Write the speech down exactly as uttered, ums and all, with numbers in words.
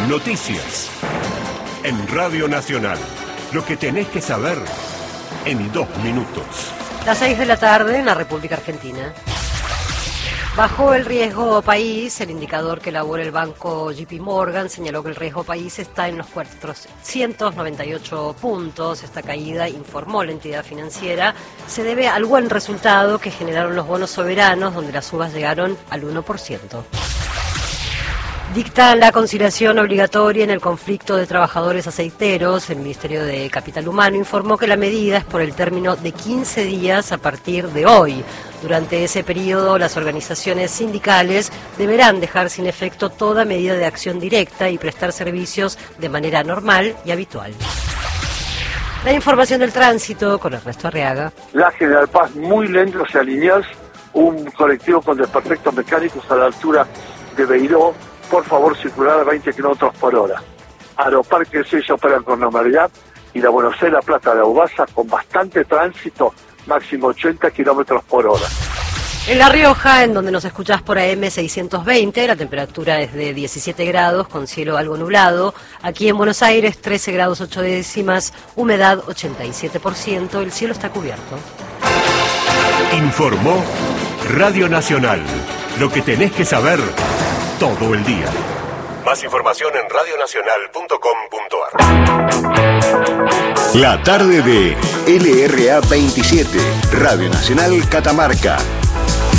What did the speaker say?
Noticias. En Radio Nacional. Lo que tenés que saber en dos minutos. Las seis de la tarde en la República Argentina. Bajó el riesgo país. El indicador que elabora el banco J P Morgan señaló que el riesgo país está en los cuatrocientos noventa y ocho puntos. Esta caída, informó la entidad financiera, se debe al buen resultado que generaron los bonos soberanos, donde las subas llegaron al uno por ciento. Dicta la conciliación obligatoria en el conflicto de trabajadores aceiteros. El Ministerio de Capital Humano informó que la medida es por el término de quince días a partir de hoy. Durante ese periodo, las organizaciones sindicales deberán dejar sin efecto toda medida de acción directa y prestar servicios de manera normal y habitual. La información del tránsito con Ernesto Arriaga. La General Paz muy lento hacia Liniers, un colectivo con desperfectos mecánicos a la altura de Beiró. Por favor, circular a veinte kilómetros por hora. Aeroparque seis operan con normalidad y la Buenos Aires, La Plata, La Ubasa con bastante tránsito, máximo ochenta kilómetros por hora. En La Rioja, en donde nos escuchás por A M seiscientos veinte, la temperatura es de diecisiete grados con cielo algo nublado. Aquí en Buenos Aires, trece grados ocho décimas, humedad ochenta y siete por ciento, el cielo está cubierto. Informó Radio Nacional. Lo que tenés que saber todo el día. Más información en radio nacional punto com punto ar. La tarde de L R A veintisiete, Radio Nacional Catamarca.